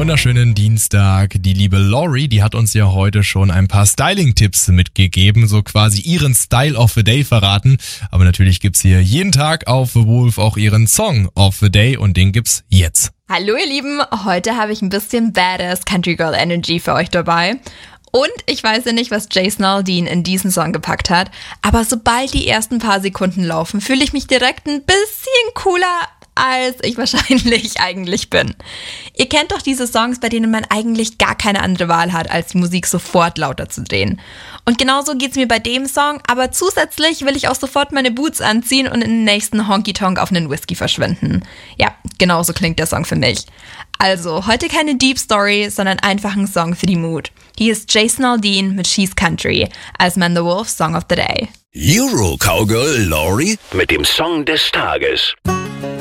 wunderschönen Dienstag. Die liebe Lori, die hat uns ja heute schon ein paar Styling-Tipps mitgegeben, so quasi ihren Style of the Day verraten. Aber natürlich gibt's hier jeden Tag auf The Wolf auch ihren Song of the Day und den gibt's jetzt. Hallo ihr Lieben, heute habe ich ein bisschen Badass Country Girl Energy für euch dabei. Und ich weiß ja nicht, was Jason Aldean in diesen Song gepackt hat, aber sobald die ersten paar Sekunden laufen, fühle ich mich direkt ein bisschen cooler, als ich wahrscheinlich eigentlich bin. Ihr kennt doch diese Songs, bei denen man eigentlich gar keine andere Wahl hat, als die Musik sofort lauter zu drehen. Und genauso geht's mir bei dem Song, aber zusätzlich will ich auch sofort meine Boots anziehen und in den nächsten Honky-Tonk auf einen Whisky verschwinden. Ja, genauso klingt der Song für mich. Also, heute keine Deep Story, sondern einfach ein Song für die Mood. Hier ist Jason Aldean mit She's Country als Man the Wolf Song of the Day. Euro Cowgirl Lori mit dem Song des Tages.